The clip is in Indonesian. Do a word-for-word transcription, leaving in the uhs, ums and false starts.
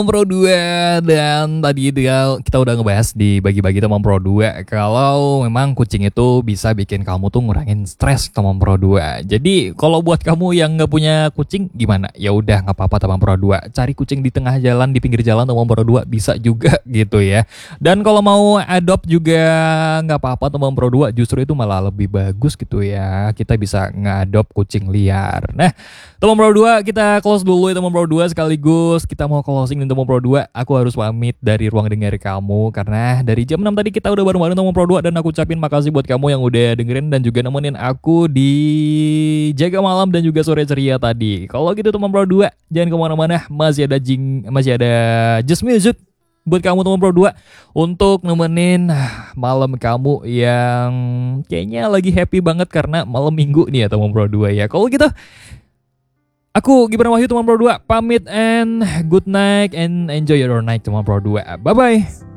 Pro dua, dan tadi itu ya kita udah ngebahas di bagi-bagi teman Pro dua kalau memang kucing itu bisa bikin kamu tuh ngurangin stres teman Pro dua. Jadi kalau buat kamu yang nggak punya kucing gimana? Ya udah nggak apa-apa teman Pro dua. Cari kucing di tengah jalan, di pinggir jalan teman Pro dua bisa juga gitu ya. Dan kalau mau adopt juga nggak apa-apa teman Pro dua, justru itu malah lebih bagus gitu ya. Kita bisa nge-adopt kucing liar. Nah, teman Pro dua kita close dulu ya teman Pro dua, sekaligus kita mau closing nih teman Pro dua. Aku harus pamit dari ruang dengar kamu karena dari jam enam tadi kita udah bareng-bareng teman Pro dua, dan aku ucapin makasih buat kamu yang udah dengerin dan juga nemenin aku di jaga malam dan juga sore ceria tadi. Kalau gitu teman Pro dua, jangan kemana-mana, masih ada jing masih ada Just Music buat kamu teman Pro dua untuk nemenin malam kamu yang kayaknya lagi happy banget karena malam minggu nih ya teman Pro dua ya. Kalau gitu aku Gibran Wahyu teman Pro dua pamit, and good night and enjoy your night teman Pro dua. Bye bye.